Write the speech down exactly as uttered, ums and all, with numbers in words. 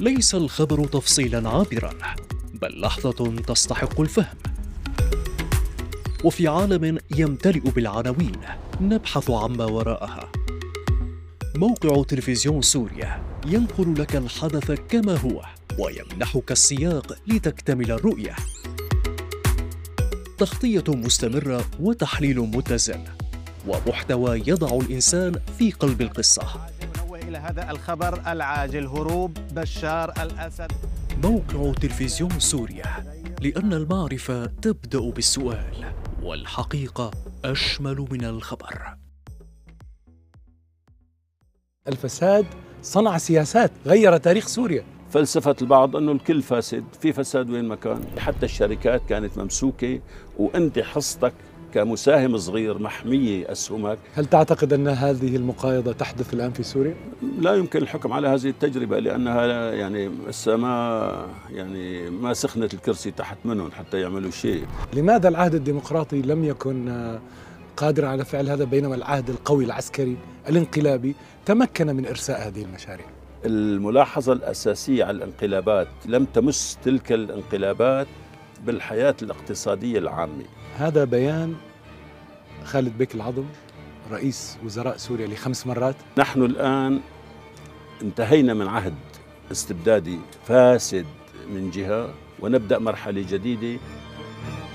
ليس الخبر تفصيلا عابرا، بل لحظة تستحق الفهم. وفي عالم يمتلئ بالعناوين نبحث عما وراءها. موقع تلفزيون سوريا ينقل لك الحدث كما هو ويمنحك السياق لتكتمل الرؤية. تغطية مستمرة وتحليل متزن ومحتوى يضع الإنسان في قلب القصة. إلى هذا الخبر العاجل: هروب بشار الأسد. موقع تلفزيون سوريا، لأن المعرفة تبدأ بالسؤال والحقيقة أشمل من الخبر. الفساد صنع سياسات غير تاريخ سوريا. فلسفة البعض أنه الكل فاسد، في فساد وين ما كان، حتى الشركات كانت ممسوكة وأنت حصتك كمساهم صغير محمية أسهمك. هل تعتقد أن هذه المقايضة تحدث الآن في سوريا؟ لا يمكن الحكم على هذه التجربة، لأنها يعني ما يعني ما سخنت الكرسي تحت منهم حتى يعملوا شيء. لماذا العهد الديمقراطي لم يكن قادرا على فعل هذا، بينما العهد القوي العسكري الانقلابي تمكن من إرساء هذه المشاريع؟ الملاحظة الأساسية على الانقلابات لم تمس تلك الانقلابات بالحياة الاقتصادية العامة. هذا بيان خالد بيك العظم رئيس وزراء سوريا لخمس مرات. نحن الآن انتهينا من عهد استبدادي فاسد من جهة، ونبدأ مرحلة جديدة